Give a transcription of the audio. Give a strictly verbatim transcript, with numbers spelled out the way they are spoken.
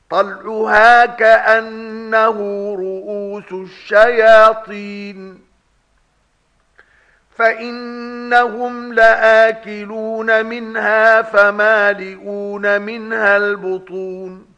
طلعها كأنه رؤوس الشياطين فإنهم لآكلون منها فمالئون منها البطون